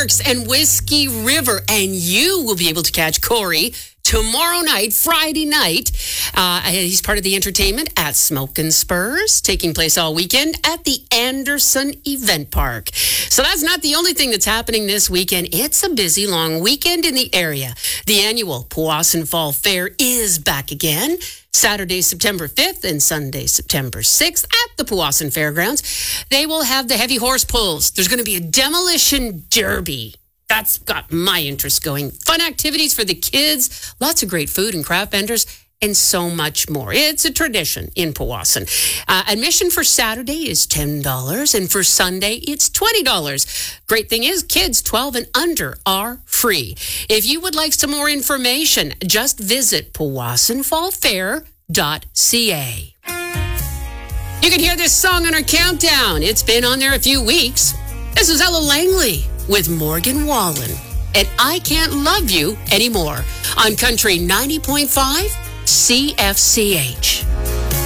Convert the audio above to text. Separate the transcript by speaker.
Speaker 1: Sharks and Whiskey River. And you will be able to catch Corey tomorrow night, Friday night. He's part of the entertainment at Smoke and Spurs, taking place all weekend at the Anderson Event Park. So that's not the only thing that's happening this weekend. It's a busy, long weekend in the area. The annual Powassan Fall Fair is back again. Saturday, September 5th and Sunday, September 6th at the Powassan Fairgrounds. They will have the heavy horse pulls. There's going to be a demolition derby. That's got my interest going. Fun activities for the kids, lots of great food and craft vendors, and so much more. It's a tradition in Powassan. Admission for Saturday is $10, and for Sunday, it's $20. Great thing is, kids 12 and under are free. If you would like some more information, just visit powassanfallfair.ca. You can hear this song on our countdown. It's been on there a few weeks. This is Ella Langley with Morgan Wallen and I Can't Love You Anymore on Country 90.5 CFCH.